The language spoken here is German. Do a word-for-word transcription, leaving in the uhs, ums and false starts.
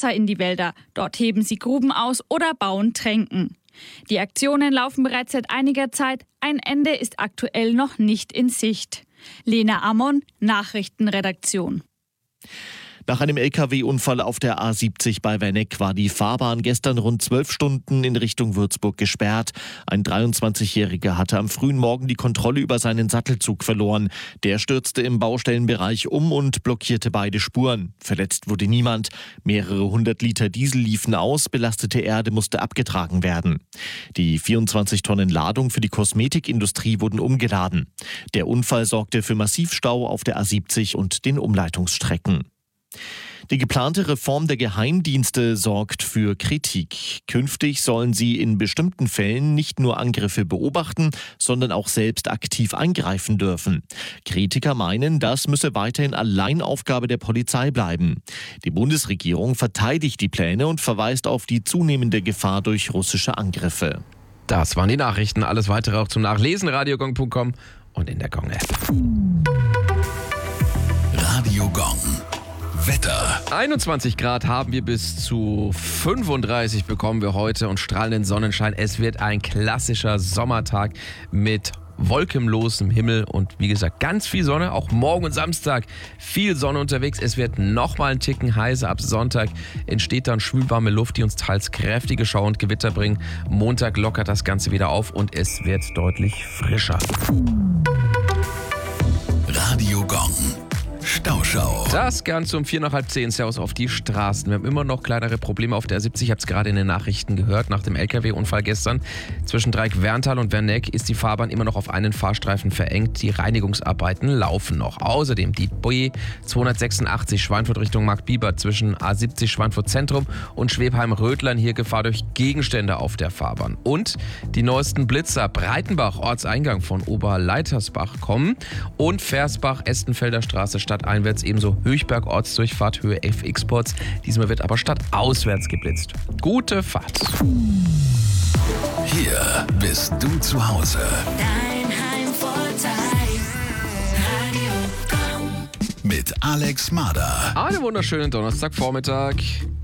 Wasser in die Wälder. Dort heben sie Gruben aus oder bauen Tränken. Die Aktionen laufen bereits seit einiger Zeit. Ein Ende ist aktuell noch nicht in Sicht. Lena Ammon, Nachrichtenredaktion. Nach einem L K W-Unfall auf der A siebzig bei Werneck war die Fahrbahn gestern rund zwölf Stunden in Richtung Würzburg gesperrt. Ein dreiundzwanzigjähriger hatte am frühen Morgen die Kontrolle über seinen Sattelzug verloren. Der stürzte im Baustellenbereich um und blockierte beide Spuren. Verletzt wurde niemand. Mehrere hundert Liter Diesel liefen aus, belastete Erde musste abgetragen werden. Die vierundzwanzig Tonnen Ladung für die Kosmetikindustrie wurden umgeladen. Der Unfall sorgte für Massivstau auf der A siebzig und den Umleitungsstrecken. Die geplante Reform der Geheimdienste sorgt für Kritik. Künftig sollen sie in bestimmten Fällen nicht nur Angriffe beobachten, sondern auch selbst aktiv eingreifen dürfen. Kritiker meinen, das müsse weiterhin Alleinaufgabe der Polizei bleiben. Die Bundesregierung verteidigt die Pläne und verweist auf die zunehmende Gefahr durch russische Angriffe. Das waren die Nachrichten. Alles weitere auch zum Nachlesen, radiogong punkt com und in der Gong-App. Radio Gong. Wetter. einundzwanzig Grad haben wir, bis zu fünfunddreißig bekommen wir heute und strahlenden Sonnenschein. Es wird ein klassischer Sommertag mit wolkenlosem Himmel und wie gesagt ganz viel Sonne. Auch morgen und Samstag viel Sonne unterwegs. Es wird nochmal einen Ticken heißer. Ab Sonntag entsteht dann schwülwarme Luft, die uns teils kräftige Schauer und Gewitter bringen. Montag lockert das Ganze wieder auf und es wird deutlich frischer. Radio Gong. Stauschau. Das Ganze um vier nach halb zehn. Servus auf die Straßen. Wir haben immer noch kleinere Probleme auf der A siebzig. Ich habe es gerade in den Nachrichten gehört. Nach dem L K W-Unfall gestern zwischen Dreieck-Werntal und Werneck ist die Fahrbahn immer noch auf einen Fahrstreifen verengt. Die Reinigungsarbeiten laufen noch. Außerdem die B zweihundertsechsundachtzig Schweinfurt Richtung Marktbieber zwischen A siebzig Schweinfurt Zentrum und Schwebheim-Rödlern. Hier Gefahr durch Gegenstände auf der Fahrbahn. Und die neuesten Blitzer Breitenbach, Ortseingang von Oberleitersbach kommen und Versbach, Estenfelder Straße stadteinwärts, ebenso Höchberg, Ortsdurchfahrt, Höhe F X-Ports. Diesmal wird aber stadtauswärts geblitzt. Gute Fahrt. Hier bist du zu Hause. Dein Heimvorteil. Radio Gong. Mit Alex Mader. Einen wunderschönen Donnerstagvormittag.